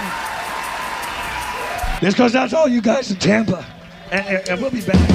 This goes out to all you guys in Tampa. And we'll be back.